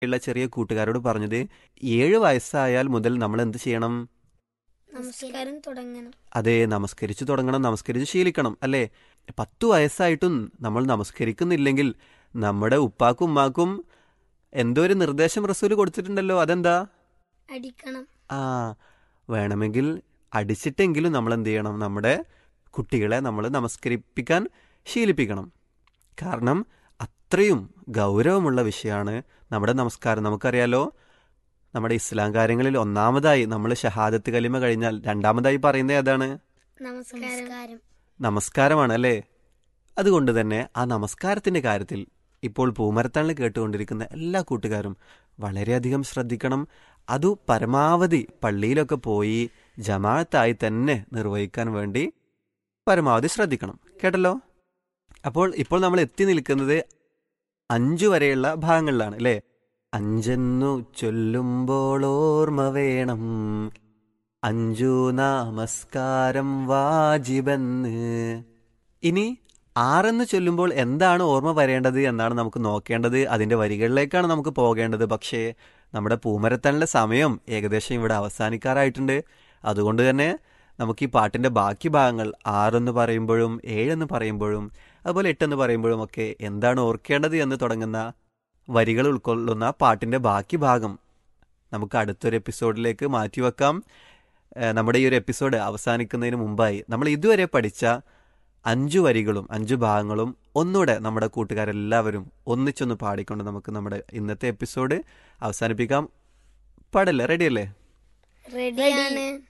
ഉള്ള ചെറിയ കൂട്ടുകാരോട് പറഞ്ഞത് 7 വയസ്സായാൽ മുതൽ നമ്മൾ എന്ത് ചെയ്യണം? നമസ്കാരം തുടങ്ങണം. അതെ, നമസ്കരിച്ചു തുടങ്ങണം, നമസ്കരിച്ച് ശീലിക്കണം അല്ലേ? 10 വയസ്സായിട്ടും നമ്മൾ നമസ്കരിക്കുന്നില്ലെങ്കിൽ നമ്മുടെ ഉപ്പാക്കും ഉമ്മാക്കും എന്തോ ഒരു നിർദ്ദേശം റസൂല് കൊടുത്തിട്ടുണ്ടല്ലോ, അതെന്താ? അടിക്കണം. ആ, വേണമെങ്കിൽ അടിച്ചിട്ടെങ്കിലും നമ്മൾ എന്ത് ചെയ്യണം? നമ്മുടെ കുട്ടികളെ നമ്മൾ നമസ്കരിപ്പിക്കാൻ ശീലിപ്പിക്കണം. കാരണം അത്രയും ഗൗരവമുള്ള വിഷയമാണ് നമ്മുടെ നമസ്കാരം. നമുക്കറിയാലോ, നമ്മുടെ ഇസ്ലാം കാര്യങ്ങളിൽ ഒന്നാമതായി നമ്മൾ ഷഹാദത്ത് കലിമ കഴിഞ്ഞാൽ രണ്ടാമതായി പറയുന്നത് ഏതാണ്? നമസ്കാരം. നമസ്കാരമാണ് അല്ലേ? അതുകൊണ്ട് തന്നെ ആ നമസ്കാരത്തിന്റെ കാര്യത്തിൽ ഇപ്പോൾ പൂമരത്താണിൽ കേട്ടുകൊണ്ടിരിക്കുന്ന എല്ലാ കൂട്ടുകാരും വളരെയധികം ശ്രദ്ധിക്കണം. അതു പരമാവധി പള്ളിയിലൊക്കെ പോയി ജമാഅത്തായി തന്നെ നിർവഹിക്കാൻ വേണ്ടി പരമാവധി ശ്രദ്ധിക്കണം. കേട്ടല്ലോ? ഇപ്പോൾ നമ്മൾ എത്തി നിൽക്കുന്നത് 5 വരെയുള്ള ഭാഗങ്ങളിലാണ് അല്ലേ? 5 ചൊല്ലുമ്പോൾ ഓർമ്മ വേണം, 5 നമസ്കാരം വാജിബെന്ന്. ഇനി 6 ചൊല്ലുമ്പോൾ എന്താണ് ഓർമ്മ വരേണ്ടത് എന്നാണ് നമുക്ക് നോക്കേണ്ടത്. അതിന്റെ വരികളിലേക്കാണ് നമുക്ക് പോകേണ്ടത്. പക്ഷേ നമ്മുടെ പൂമരത്തണിലെ സമയം ഏകദേശം ഇവിടെ അവസാനിക്കാറായിട്ടുണ്ട്. അതുകൊണ്ട് തന്നെ നമുക്ക് ഈ പാട്ടിന്റെ ബാക്കി ഭാഗങ്ങൾ 6 പറയുമ്പോഴും 7 പറയുമ്പോഴും അതുപോലെ 8 പറയുമ്പോഴും ഒക്കെ എന്താണ് ഓർക്കേണ്ടത് എന്ന് തുടങ്ങുന്ന വരികൾ ഉൾക്കൊള്ളുന്ന പാട്ടിന്റെ ബാക്കി ഭാഗം നമുക്ക് അടുത്തൊരു എപ്പിസോഡിലേക്ക് മാറ്റിവെക്കാം. നമ്മുടെ ഈ ഒരു എപ്പിസോഡ് അവസാനിക്കുന്നതിന് മുമ്പായി നമ്മൾ ഇതുവരെ പഠിച്ച 5 വരികളും 5 ഭാഗങ്ങളും ഒന്നുകൂടെ നമ്മുടെ കൂട്ടുകാരെല്ലാവരും ഒന്നിച്ചൊന്ന് പാടിക്കൊണ്ട് നമുക്ക് നമ്മുടെ ഇന്നത്തെ എപ്പിസോഡ് അവസാനിപ്പിക്കാം. പാടല്ലേ? റെഡിയല്ലേ? റെഡിയാണ്.